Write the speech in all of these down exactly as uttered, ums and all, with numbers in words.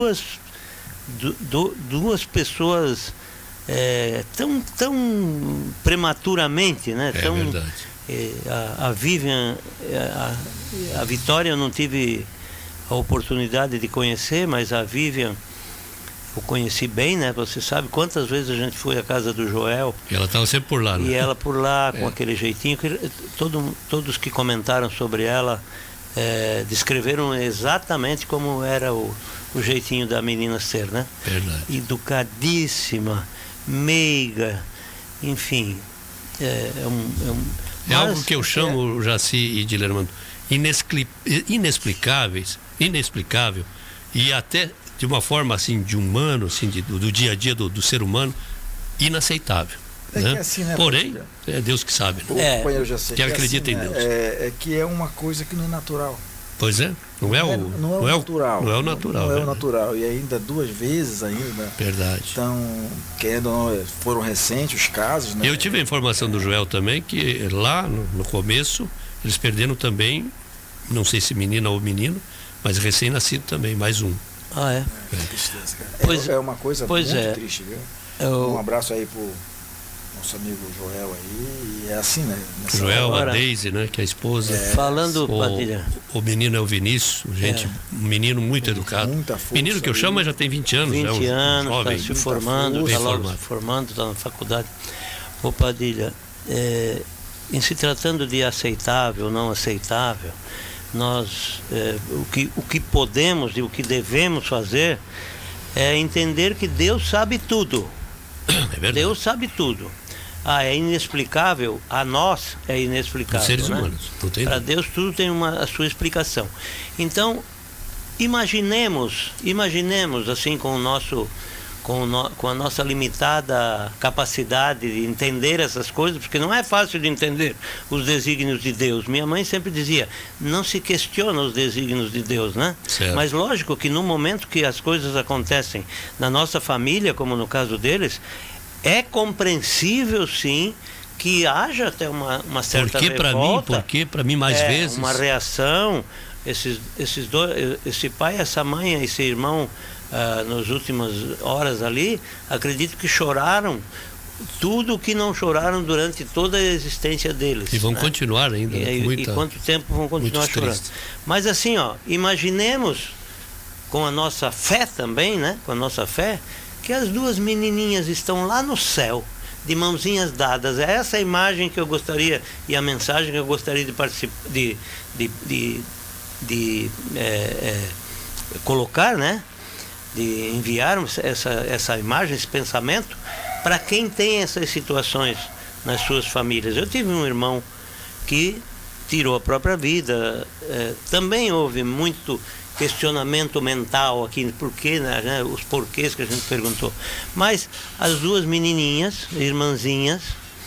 duas, du, duas pessoas é, tão, tão prematuramente, né? É tão, verdade. É, a, a Vivian, a, a Vitória eu não tive a oportunidade de conhecer, mas a Vivian eu conheci bem, né? Você sabe quantas vezes a gente foi à casa do Joel. E ela estava sempre por lá, né? E ela por lá, com é. aquele jeitinho. Que todo, todos que comentaram sobre ela é, descreveram exatamente como era o, o jeitinho da menina ser, né? Verdade. Educadíssima, meiga, enfim. É, é, um, é, um, é algo que eu chamo, é, Jaci e Dilermano, inexplicáveis, inexplicável, e até de uma forma assim de humano, assim, de, do, do dia a dia do, do ser humano, inaceitável. É né? Que é assim, né, Porém, é Deus que sabe. Né? O é, companheiro já sei que, que é acredita assim, em Deus. Né? É, é que é uma coisa que não é natural. Pois é, não é o, não é, não é o natural. Não é o natural. Não é o verdade. natural. E ainda duas vezes ainda. Verdade. Então, querendo ou não, foram recentes os casos, né? Eu tive a informação do Joel também que lá no, no começo eles perderam também, não sei se menina ou menino, mas recém-nascido também, mais um. Ah, é? É, tristeza, cara. Pois, é, é uma coisa pois muito é. triste, viu? Eu... Um abraço aí pro nosso amigo Joel aí. E é assim, né? O Joel, hora... a Deise, né? Que é a esposa. É, Falando, o, Padilha. O menino é o Vinícius, gente, é. um menino muito Tem educado. Muita força, menino que eu chamo, mas já tem vinte anos. vinte já, um, anos, um está se formando, está logo se formando, está na faculdade. Ô Padilha, é, em se tratando de aceitável ou não aceitável, nós, é, o, que, o que podemos e o que devemos fazer é entender que Deus sabe tudo. É verdade. Deus sabe tudo. Ah, é inexplicável? A nós é inexplicável. Os seres né? humanos. Para Deus tudo tem uma, a sua explicação. Então, imaginemos, imaginemos assim com o nosso, com, o no, com a nossa limitada capacidade de entender essas coisas, porque não é fácil de entender os desígnios de Deus. Minha mãe sempre dizia, não se questiona os desígnios de Deus, né? Certo. Mas lógico que no momento que as coisas acontecem na nossa família, como no caso deles, é compreensível, sim, que haja até uma, uma certa Por que para mim? Por que para mim mais é, vezes? Uma reação. Esses, esses dois, esse pai, essa mãe, esse irmão, ah, nas últimas horas ali, acredito que choraram tudo o que não choraram durante toda a existência deles. E vão né? continuar ainda. E, né? e, Muita, e quanto tempo vão continuar chorando? triste. Mas assim, ó, imaginemos com a nossa fé também, né? Com a nossa fé, que as duas menininhas estão lá no céu, de mãozinhas dadas. É essa a imagem que eu gostaria, e a mensagem que eu gostaria de participar, de, de, de, de é, é, colocar, né? De enviar essa, essa imagem, esse pensamento, para quem tem essas situações nas suas famílias. Eu tive um irmão que tirou a própria vida. É, também houve muito questionamento mental aqui, porque, né, os porquês que a gente perguntou. Mas as duas menininhas, irmãzinhas,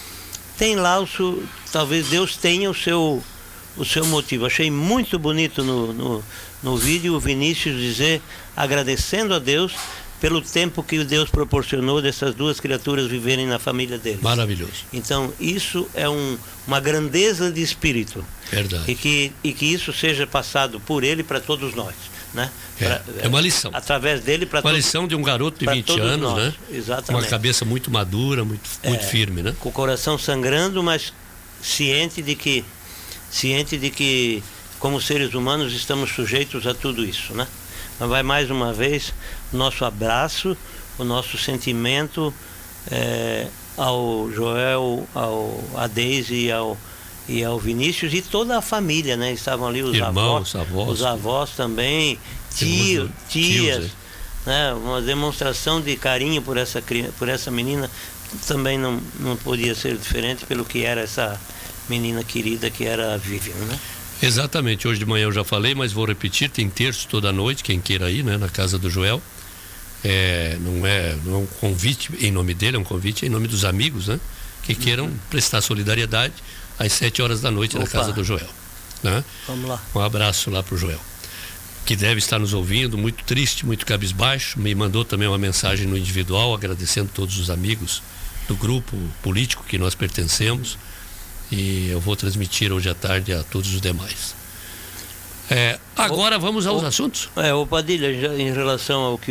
tem lá o seu, talvez Deus tenha o seu, o seu motivo. Achei muito bonito no, no, no vídeo o Vinícius dizer, agradecendo a Deus pelo tempo que Deus proporcionou dessas duas criaturas viverem na família deles. Maravilhoso. Então, isso é um, uma grandeza de espírito. Verdade. E que, e que isso seja passado por ele para todos nós. Né? É, pra, é uma lição. Através dele para todos. Uma lição de um garoto de vinte anos, nós. Né? Exatamente. Com uma cabeça muito madura, muito, muito é, firme, né? Com o coração sangrando, mas ciente de que, ciente de que, como seres humanos, estamos sujeitos a tudo isso, né? Mas vai mais uma vez o nosso abraço, o nosso sentimento é, ao Joel, ao, a Deise e ao, e ao Vinícius e toda a família, né? Estavam ali os irmãos, avós, avós, os avós também, tio, tias, tios, é. né? Uma demonstração de carinho por essa, por essa menina também não, não podia ser diferente pelo que era essa menina querida que era a Vivian, né? Exatamente, hoje de manhã eu já falei, mas vou repetir, tem terço toda noite, quem queira ir, né, na casa do Joel. É, não, é, não é um convite em nome dele, é um convite em nome dos amigos, né, que queiram uhum. prestar solidariedade às sete horas da noite Opa. na casa do Joel. Né? Vamos lá. Um abraço lá para o Joel, que deve estar nos ouvindo, muito triste, muito cabisbaixo. Me mandou também uma mensagem no individual, agradecendo todos os amigos do grupo político que nós pertencemos. E eu vou transmitir hoje à tarde a todos os demais. É, agora vamos aos o, assuntos? É, o Padilha, já em relação ao que